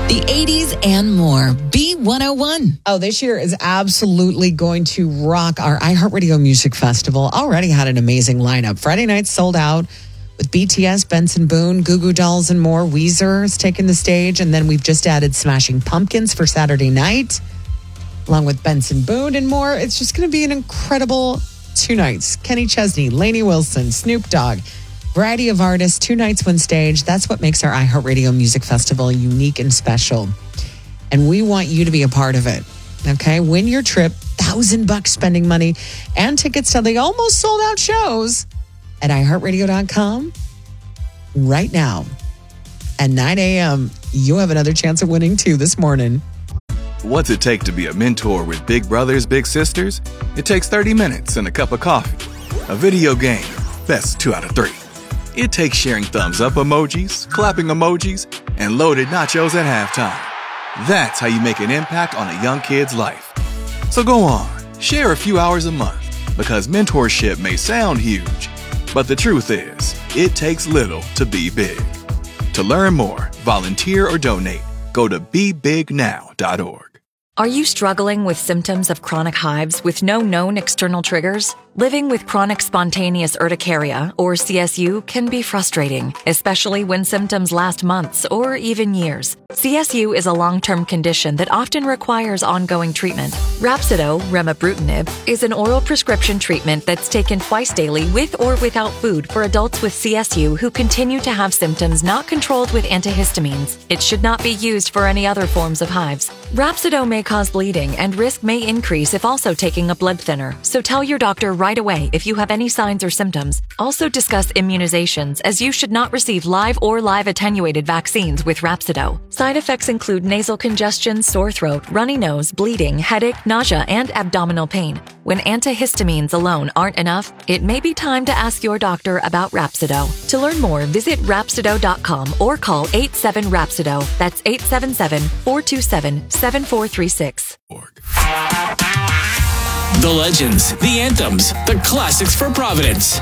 The 80s and more. B101. Oh, this year is absolutely going to rock our iHeartRadio Music Festival. Already had an amazing lineup. Friday night sold out with BTS, Benson Boone, Goo Goo Dolls, and more. Weezer is taking the stage. And then we've just added Smashing Pumpkins for Saturday night, along with Benson Boone and more. It's just going to be an incredible 2 nights. Kenny Chesney, Lainey Wilson, Snoop Dogg. Variety of artists, 2 nights, 1 stage. That's what makes our iHeartRadio Music Festival unique and special. And we want you to be a part of it. Okay? Win your trip, $1,000 spending money, and tickets to the almost sold out shows at iHeartRadio.com right now. At 9 a.m., you have another chance of winning too this morning. What's it take to be a mentor with big brothers, big sisters? It takes 30 minutes and a cup of coffee. A video game. That's 2 out of 3. It takes sharing thumbs up emojis, clapping emojis, and loaded nachos at halftime. That's how you make an impact on a young kid's life. So go on, share a few hours a month, because mentorship may sound huge, but the truth is, it takes little to be big. To learn more, volunteer, or donate, go to bebignow.org. Are you struggling with symptoms of chronic hives with no known external triggers? Living with chronic spontaneous urticaria, or CSU, can be frustrating, especially when symptoms last months or even years. CSU is a long-term condition that often requires ongoing treatment. Rhapsido, remibrutinib, is an oral prescription treatment that's taken twice daily with or without food for adults with CSU who continue to have symptoms not controlled with antihistamines. It should not be used for any other forms of hives. Rhapsido may cause bleeding, and risk may increase if also taking a blood thinner, so tell your doctor right away if you have any signs or symptoms. Also discuss immunizations, as you should not receive live or live attenuated vaccines with Rhapsido. Side effects include nasal congestion, sore throat, runny nose, bleeding, headache, nausea, and abdominal pain. When antihistamines alone aren't enough, it may be time to ask your doctor about Rhapsido. To learn more, visit Rhapsido.com or call 87-RHAPSIDO. That's 877-427-7436. The legends, the anthems, the classics for Providence.